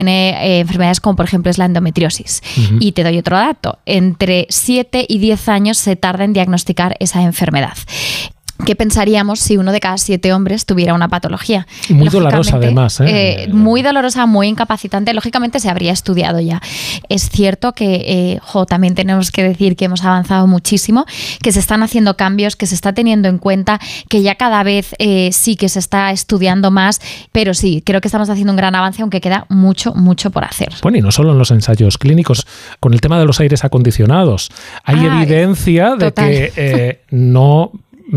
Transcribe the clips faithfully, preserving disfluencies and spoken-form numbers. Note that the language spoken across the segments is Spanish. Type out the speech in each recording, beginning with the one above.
tiene eh, enfermedades como por ejemplo es la endometriosis. Uh-huh. Y te doy otro dato, entre siete y diez años se tarda en diagnosticar esa enfermedad. ¿Qué pensaríamos si uno de cada siete hombres tuviera una patología? Muy dolorosa además. ¿eh? Eh, muy dolorosa, muy incapacitante. Lógicamente se habría estudiado ya. Es cierto que eh, jo, también tenemos que decir que hemos avanzado muchísimo, que se están haciendo cambios, que se está teniendo en cuenta, que ya cada vez eh, sí que se está estudiando más, pero sí, creo que estamos haciendo un gran avance, aunque queda mucho, mucho por hacer. Bueno, y no solo en los ensayos clínicos, con el tema de los aires acondicionados. Hay ah, evidencia de total. que eh, no...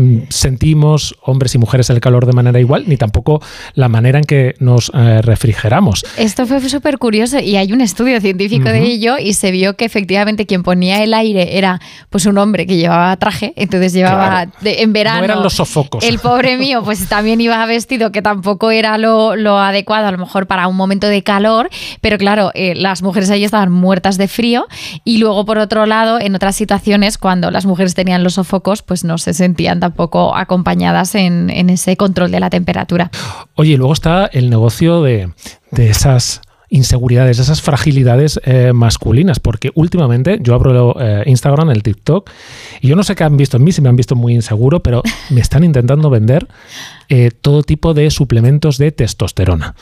sentimos hombres y mujeres el calor de manera igual, ni tampoco la manera en que nos eh, refrigeramos. Esto fue súper curioso y hay un estudio científico uh-huh. de ello y se vio que efectivamente quien ponía el aire era pues un hombre que llevaba traje, entonces llevaba claro. de, en verano. No eran los sofocos. El pobre mío pues también iba vestido que tampoco era lo, lo adecuado a lo mejor para un momento de calor, pero claro, eh, las mujeres ahí estaban muertas de frío y luego por otro lado en otras situaciones cuando las mujeres tenían los sofocos pues no se sentían tampoco acompañadas en, en ese control de la temperatura. Oye, y luego está el negocio de, de esas inseguridades, esas fragilidades eh, masculinas, porque últimamente yo abro eh, Instagram, el TikTok, y yo no sé qué han visto en mí, si me han visto muy inseguro, pero me están intentando vender eh, todo tipo de suplementos de testosterona.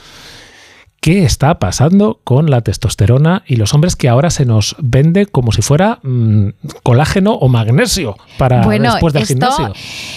¿Qué está pasando con la testosterona y los hombres que ahora se nos vende como si fuera mmm, colágeno o magnesio para bueno, después del esto, gimnasio?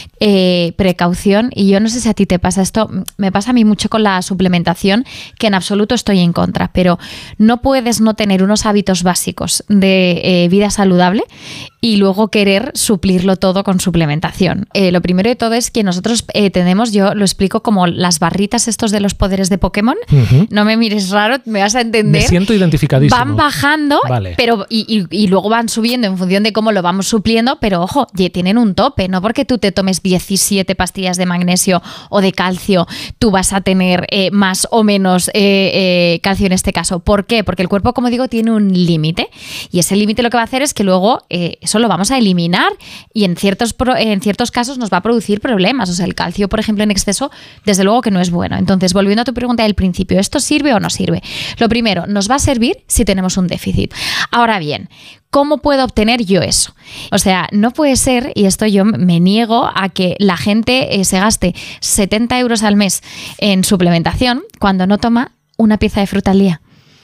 Eh, precaución, y yo no sé si a ti te pasa esto, me pasa a mí mucho con la suplementación, que en absoluto estoy en contra, pero no puedes no tener unos hábitos básicos de eh, vida saludable y luego querer suplirlo todo con suplementación. Eh, lo primero de todo es que nosotros eh, tenemos, yo lo explico como las barritas estos de los poderes de Pokémon, uh-huh. no me mires raro, me vas a entender. Me siento identificadísimo. Van bajando, vale. pero y, y, y luego van subiendo en función de cómo lo vamos supliendo, pero ojo, tienen un tope, no porque tú te tomes diecisiete pastillas de magnesio o de calcio, tú vas a tener eh, más o menos eh, eh, calcio en este caso. ¿Por qué? Porque el cuerpo, como digo, tiene un límite y ese límite lo que va a hacer es que luego eh, eso lo vamos a eliminar y en ciertos, pro, en ciertos casos nos va a producir problemas. O sea, el calcio, por ejemplo, en exceso, desde luego que no es bueno. Entonces, volviendo a tu pregunta del principio, ¿esto sirve o no sirve? Lo primero, nos va a servir si tenemos un déficit. Ahora bien, ¿cómo puedo obtener yo eso? O sea, no puede ser, y esto yo me niego a que la gente eh, se gaste setenta euros al mes en suplementación cuando no toma una pieza de fruta al día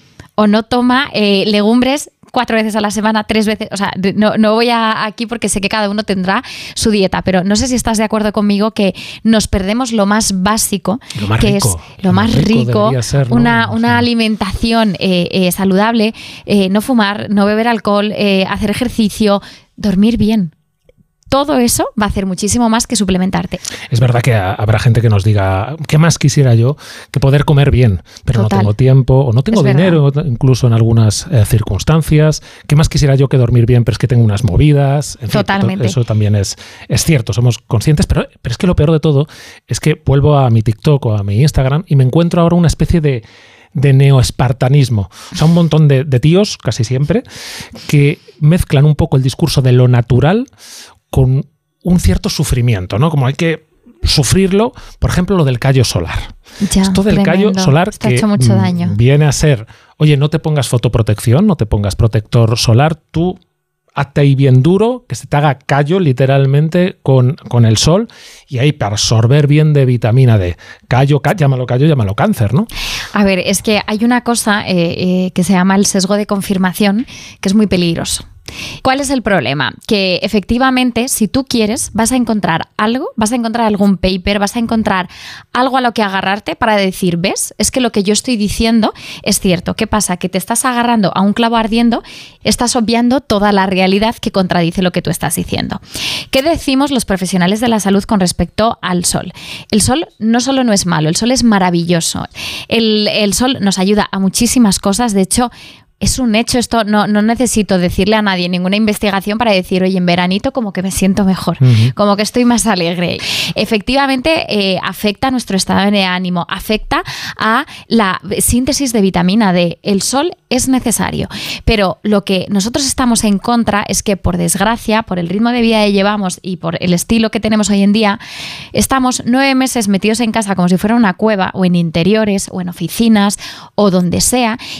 o no toma eh, legumbres cuatro veces a la semana, tres veces, o sea, no, no voy a, aquí porque sé que cada uno tendrá su dieta, pero no sé si estás de acuerdo conmigo que nos perdemos lo más básico, lo más que rico, es lo, lo más rico, rico ser, ¿no? una, una sí. alimentación eh, eh, saludable, eh, no fumar, no beber alcohol, eh, hacer ejercicio, dormir bien. Todo eso va a hacer muchísimo más que suplementarte. Es verdad que habrá gente que nos diga, ¿qué más quisiera yo que poder comer bien? Pero Total. no tengo tiempo o no tengo es dinero, verdad. incluso en algunas eh, circunstancias. ¿Qué más quisiera yo que dormir bien? Pero es que tengo unas movidas. En Totalmente. Fin, eso también es, es cierto, somos conscientes, pero, pero es que lo peor de todo es que vuelvo a mi TikTok o a mi Instagram y me encuentro ahora una especie de... de neoespartanismo. O sea, un montón de, de tíos, casi siempre, que mezclan un poco el discurso de lo natural con un cierto sufrimiento, ¿no? Como hay que sufrirlo, por ejemplo, lo del callo solar. Ya, Esto del tremendo. callo solar Esto que ha hecho mucho daño. Viene a ser, oye, no te pongas fotoprotección, no te pongas protector solar, tú hazte ahí bien duro, que se te haga callo literalmente con, con el sol y ahí para absorber bien de vitamina D. Callo, callo, llámalo callo, llámalo cáncer, ¿no? A ver, es que hay una cosa eh, eh, que se llama el sesgo de confirmación, que es muy peligroso. ¿Cuál es el problema? Que efectivamente, si tú quieres, vas a encontrar algo, vas a encontrar algún paper, vas a encontrar algo a lo que agarrarte para decir, ¿ves? Es que lo que yo estoy diciendo es cierto. ¿Qué pasa? Que te estás agarrando a un clavo ardiendo, estás obviando toda la realidad que contradice lo que tú estás diciendo. ¿Qué decimos los profesionales de la salud con respecto al sol? El sol no solo no es malo, el sol es maravilloso. El, el sol nos ayuda a muchísimas cosas, de hecho, es un hecho, esto no, no necesito decirle a nadie ninguna investigación para decir, oye, en veranito como que me siento mejor, uh-huh. como que estoy más alegre. Efectivamente, eh, afecta a nuestro estado de ánimo, afecta a la síntesis de vitamina D. El sol es necesario, pero lo que nosotros estamos en contra es que, por desgracia, por el ritmo de vida que llevamos y por el estilo que tenemos hoy en día, estamos nueve meses metidos en casa como si fuera una cueva o en interiores o en oficinas o donde sea,